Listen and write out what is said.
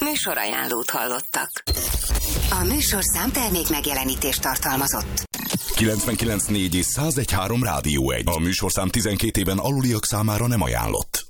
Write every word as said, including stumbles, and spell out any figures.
Műsorajánlót hallottak. A műsorszám termék megjelenítést tartalmazott. kilencvenkilenc négy és száz egy három Rádió egy. A műsorszám tizenkét éven aluliak számára nem ajánlott.